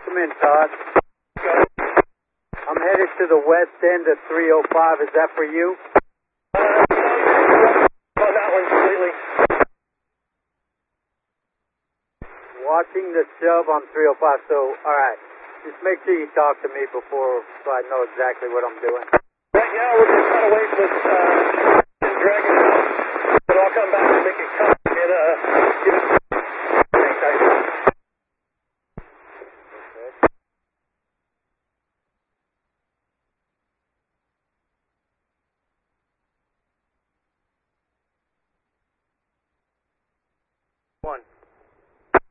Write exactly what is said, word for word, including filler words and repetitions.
Welcome in, Todd. Okay. I'm headed to the west end of three oh five. Is that for you? Uh, no, that one completely. Watching the sub on three oh five. So, all right. Just make sure you talk to me before, so I know exactly what I'm doing. Right now, we're just kind of waiting with uh,